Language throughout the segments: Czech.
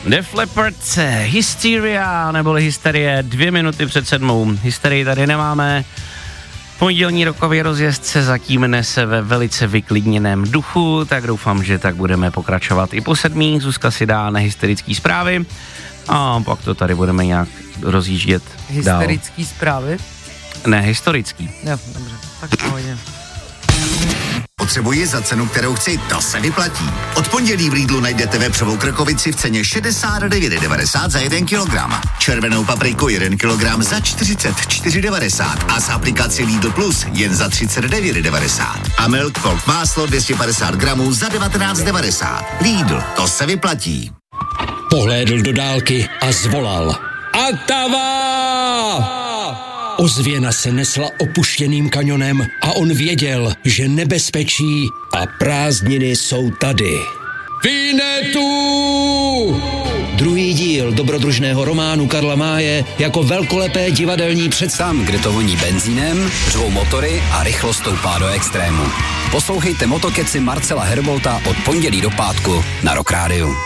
Def Leppard, Hysteria, neboli Hysterie, 2 minuty před 7. Hysterii tady nemáme. Pondělní rokový rozjezd se zatím nese ve velice vyklidněném duchu, tak doufám, že tak budeme pokračovat i po 7. Zuzka si dá nehysterický zprávy a pak to tady budeme nějak rozjíždět dál. Hysterický zprávy? Ne, historický. Jo, dobře, tak pohodě. Potřebuji za cenu, kterou chci, to se vyplatí. Od pondělí v Lidlu najdete vepřovou krkovici v ceně 69,90 za 1 kilogram. Červenou papriku 1 kilogram za 44,90 a z aplikaci Lidl Plus jen za 39,90. A Milk Folk máslo 250 gramů za 19,90. Lidl, to se vyplatí. Pohlédl do dálky a zvolal. Atava! Ozvěna se nesla opuštěným kanionem a on věděl, že nebezpečí a prázdniny jsou tady. Vinetu! Druhý díl dobrodružného románu Karla Máje jako velkolepé divadelní představení. Tam, kde to voní benzínem, řvou motory a rychlost stoupá do extrému. Poslouchejte Motokeci Marcela Herbolta od pondělí do pátku na Rock Rádiu.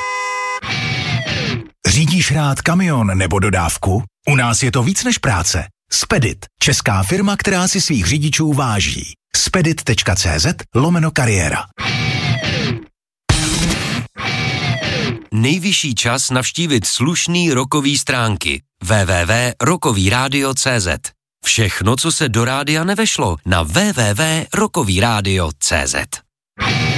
Řídíš rád kamion nebo dodávku? U nás je to víc než práce. Spedit, česká firma, která si svých řidičů váží. spedit.cz/kariéra. Nejvyšší čas navštívit slušný rockový stránky www.rockovyradio.cz. Všechno, co se do rádia nevešlo, na www.rockovyradio.cz.